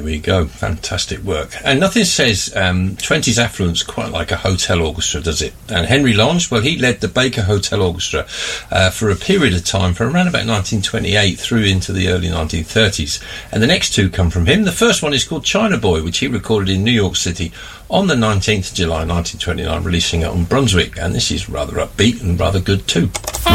we go. Fantastic work. And nothing says 20s affluence quite like a hotel orchestra, does it? And Henry Lange, well, he led the Baker Hotel Orchestra for a period of time from around about 1928 through into the early 1930s. And the next two come from him. The first one is called China Boy, which he recorded in New York City on the 19th of July 1929, releasing it on Brunswick. And this is rather upbeat and rather good too.